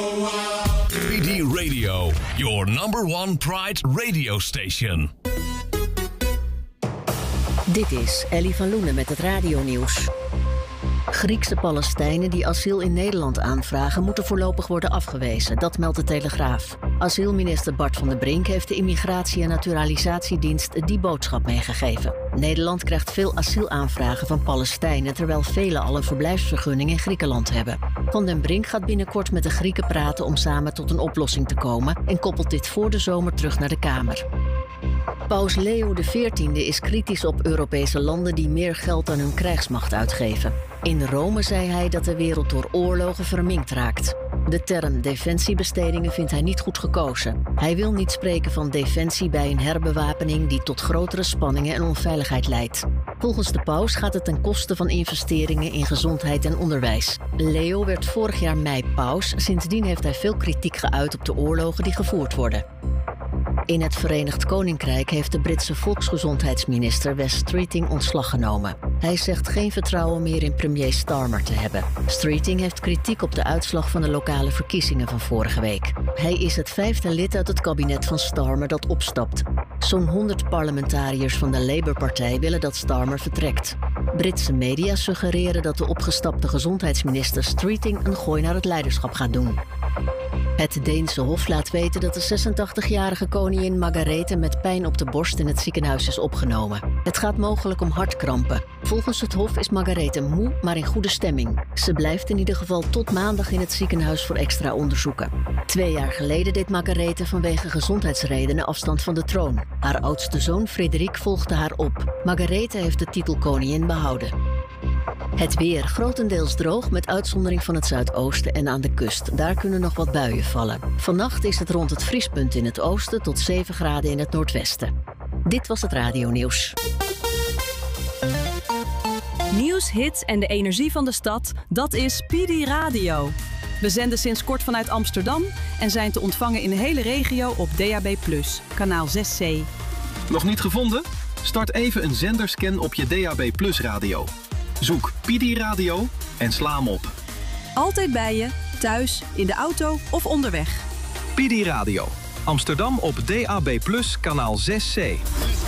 PD Radio, your number one Pride radio station. Dit is Ellie van Loenen met het radionieuws. Griekse Palestijnen die asiel in Nederland aanvragen moeten voorlopig worden afgewezen. Dat meldt de Telegraaf. Asielminister Bart van der Brink heeft de Immigratie- en Naturalisatiedienst die boodschap meegegeven. Nederland krijgt veel asielaanvragen van Palestijnen, terwijl velen al een verblijfsvergunning in Griekenland hebben. Van den Brink gaat binnenkort met de Grieken praten om samen tot een oplossing te komen en koppelt dit voor de zomer terug naar de Kamer. Paus Leo XIV is kritisch op Europese landen die meer geld aan hun krijgsmacht uitgeven. In Rome zei hij dat de wereld door oorlogen verminkt raakt. De term defensiebestedingen vindt hij niet goed gekozen. Hij wil niet spreken van defensie bij een herbewapening die tot grotere spanningen en onveiligheid leidt. Volgens de paus gaat het ten koste van investeringen in gezondheid en onderwijs. Leo werd vorig jaar mei paus. Sindsdien heeft hij veel kritiek geuit op de oorlogen die gevoerd worden. In het Verenigd Koninkrijk heeft de Britse volksgezondheidsminister Wes Streeting ontslag genomen. Hij zegt geen vertrouwen meer in premier Starmer te hebben. Streeting heeft kritiek op de uitslag van de lokale verkiezingen van vorige week. Hij is het 5e lid uit het kabinet van Starmer dat opstapt. Zo'n 100 parlementariërs van de Labour-partij willen dat Starmer vertrekt. Britse media suggereren dat de opgestapte gezondheidsminister Streeting een gooi naar het leiderschap gaat doen. Het Deense Hof laat weten dat de 86-jarige koningin Margarethe met pijn op de borst in het ziekenhuis is opgenomen. Het gaat mogelijk om hartkrampen. Volgens het Hof is Margarethe moe, maar in goede stemming. Ze blijft in ieder geval tot maandag in het ziekenhuis voor extra onderzoeken. 2 jaar geleden deed Margarethe vanwege gezondheidsredenen afstand van de troon. Haar oudste zoon Frederik volgde haar op. Margarethe heeft de titel koningin behouden. Het weer grotendeels droog met uitzondering van het zuidoosten en aan de kust. Daar kunnen nog wat buien vallen. Vannacht is het rond het vriespunt in het oosten tot 7 graden in het noordwesten. Dit was het radionieuws. Nieuws, hits en de energie van de stad, dat is PD Radio. We zenden sinds kort vanuit Amsterdam en zijn te ontvangen in de hele regio op DAB+, kanaal 6C. Nog niet gevonden? Start even een zenderscan op je DAB+ radio. Zoek PD Radio en sla hem op. Altijd bij je, thuis, in de auto of onderweg. PD Radio. Amsterdam op DAB+, kanaal 6C.